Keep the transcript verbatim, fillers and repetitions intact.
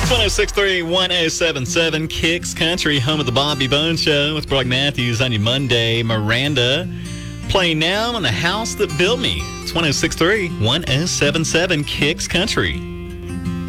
one oh six point three, one oh seven point seven Kicks Country, home of the Bobby Bone Show with Brock Matthews on your Monday. Miranda playing now on The House That Built Me. It's one oh six point three, one oh seven point seven Kicks Country.